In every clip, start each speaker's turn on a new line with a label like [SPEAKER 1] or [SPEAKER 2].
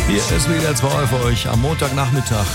[SPEAKER 1] Hier ist WDR 2 für euch am Montagnachmittag.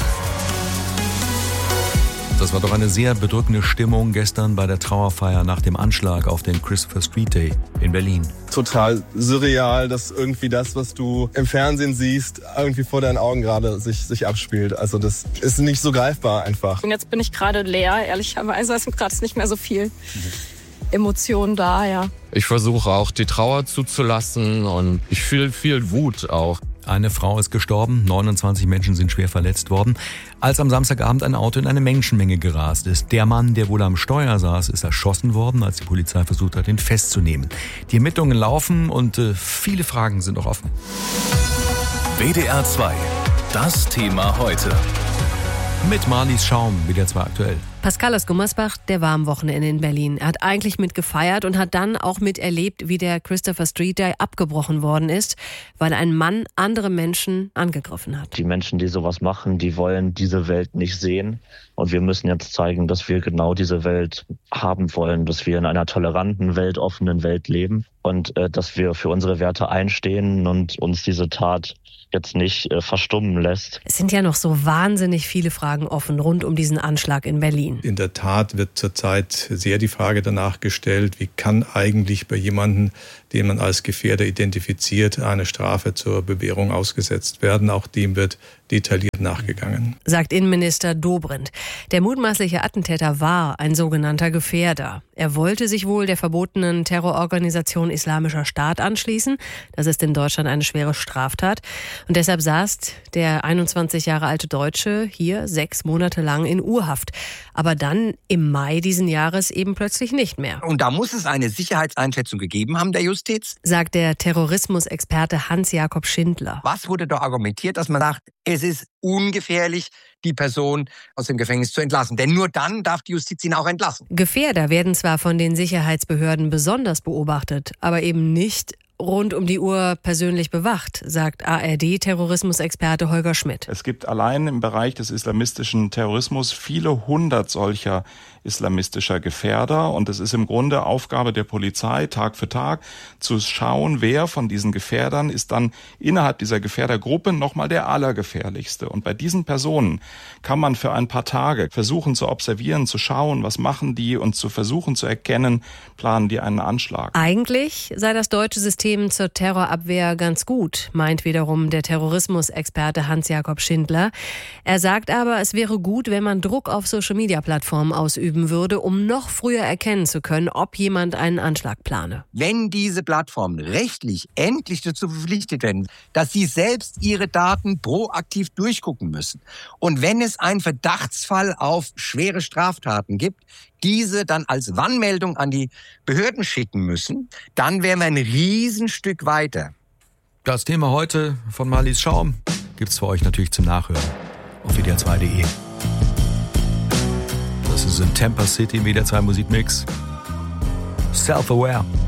[SPEAKER 1] Das war doch eine sehr bedrückende Stimmung gestern bei der Trauerfeier nach dem Anschlag auf den Christopher Street Day in Berlin.
[SPEAKER 2] Total surreal, dass irgendwie das, was du im Fernsehen siehst, irgendwie vor deinen Augen gerade sich abspielt. Also das ist nicht so greifbar einfach.
[SPEAKER 3] Und jetzt bin ich gerade leer, ehrlicherweise. Es sind gerade nicht mehr so viel Emotionen da, ja.
[SPEAKER 4] Ich versuche auch die Trauer zuzulassen und ich fühle viel Wut auch.
[SPEAKER 1] Eine Frau ist gestorben, 29 Menschen sind schwer verletzt worden, als am Samstagabend ein Auto in eine Menschenmenge gerast ist. Der Mann, der wohl am Steuer saß, ist erschossen worden, als die Polizei versucht hat, ihn festzunehmen. Die Ermittlungen laufen und viele Fragen sind noch offen.
[SPEAKER 5] WDR 2, das Thema heute.
[SPEAKER 1] Mit Marlies Schaum, WDR 2 aktuell.
[SPEAKER 6] Pascal aus Gummersbach, der war am Wochenende in Berlin. Er hat eigentlich mitgefeiert und hat dann auch miterlebt, wie der Christopher Street Day abgebrochen worden ist, weil ein Mann andere Menschen angegriffen hat.
[SPEAKER 7] Die Menschen, die sowas machen, die wollen diese Welt nicht sehen. Und wir müssen jetzt zeigen, dass wir genau diese Welt haben wollen, dass wir in einer toleranten, weltoffenen Welt leben und dass wir für unsere Werte einstehen und uns diese Tat jetzt nicht verstummen lässt.
[SPEAKER 6] Es sind ja noch so wahnsinnig viele Fragen offen rund um diesen Anschlag in Berlin.
[SPEAKER 8] In der Tat wird zurzeit sehr die Frage danach gestellt, wie kann eigentlich bei jemandem, den man als Gefährder identifiziert, eine Strafe zur Bewährung ausgesetzt werden. Auch dem wird detailliert nachgegangen.
[SPEAKER 6] Sagt Innenminister Dobrindt. Der mutmaßliche Attentäter war ein sogenannter Gefährder. Er wollte sich wohl der verbotenen Terrororganisation Islamischer Staat anschließen. Das ist in Deutschland eine schwere Straftat. Und deshalb saß der 21 Jahre alte Deutsche hier 6 Monate lang in Urhaft. Aber dann im Mai diesen Jahres eben plötzlich nicht mehr.
[SPEAKER 9] Und da muss es eine Sicherheitseinschätzung gegeben haben der Justiz.
[SPEAKER 6] Sagt der Terrorismusexperte Hans-Jakob Schindler.
[SPEAKER 9] Was wurde da argumentiert, dass man sagt, es ist ungefährlich, die Person aus dem Gefängnis zu entlassen. Denn nur dann darf die Justiz ihn auch entlassen.
[SPEAKER 6] Gefährder werden zwar von den Sicherheitsbehörden besonders beobachtet, aber eben nicht rund um die Uhr persönlich bewacht, sagt ARD-Terrorismusexperte Holger Schmidt.
[SPEAKER 10] Es gibt allein im Bereich des islamistischen Terrorismus viele 100 solcher islamistischer Gefährder. Und es ist im Grunde Aufgabe der Polizei, Tag für Tag zu schauen, wer von diesen Gefährdern ist dann innerhalb dieser Gefährdergruppe nochmal der Allergefährlichste. Und bei diesen Personen kann man für ein paar Tage versuchen zu observieren, zu schauen, was machen die und zu versuchen zu erkennen, planen die einen Anschlag.
[SPEAKER 6] Eigentlich sei das deutsche System zur Terrorabwehr ganz gut, meint wiederum der Terrorismusexperte Hans-Jakob Schindler. Er sagt aber, es wäre gut, wenn man Druck auf Social-Media-Plattformen ausüben würde, um noch früher erkennen zu können, ob jemand einen Anschlag plane.
[SPEAKER 9] Wenn diese Plattformen rechtlich endlich dazu verpflichtet werden, dass sie selbst ihre Daten proaktiv durchgucken müssen und wenn es einen Verdachtsfall auf schwere Straftaten gibt, diese dann als Warnmeldung an die Behörden schicken müssen, dann wären wir ein Riesenstück weiter.
[SPEAKER 1] Das Thema heute von Marlies Schaum gibt's für euch natürlich zum Nachhören auf WDR2.de. Das ist in Tampa City, WDR 2 Musikmix. Self-Aware.